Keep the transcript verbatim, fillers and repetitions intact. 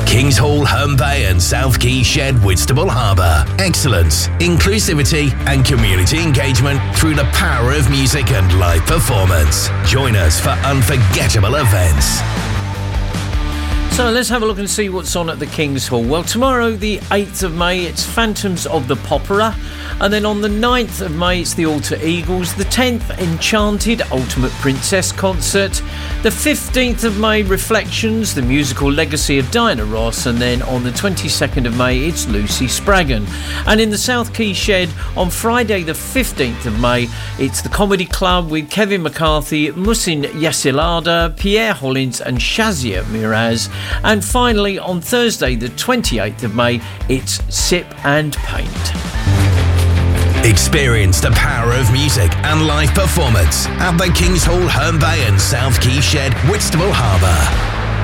Kings Hall, Herne Bay and South Quay Shed, Whitstable Harbour. Excellence, inclusivity and community engagement through the power of music and live performance. Join us for unforgettable events. So let's have a look and see what's on at the Kings Hall. Well, tomorrow, the eighth of May, it's Phantoms of the Popera. And then on the ninth of May, it's the Alter Eagles. The tenth, Enchanted, Ultimate Princess Concert. The fifteenth of May, Reflections, the musical legacy of Diana Ross. And then on the twenty-second of May, it's Lucy Spraggan. And in the South Quay Shed, on Friday the fifteenth of May, it's the Comedy Club with Kevin McCarthy, Muhsin Yassilada, Pierre Hollins and Shazia Miraz. And finally, on Thursday the twenty-eighth of May, it's Sip and Paint. Experience the power of music and live performance at the Kings Hall, Herne Bay and South Quay Shed, Whitstable Harbour.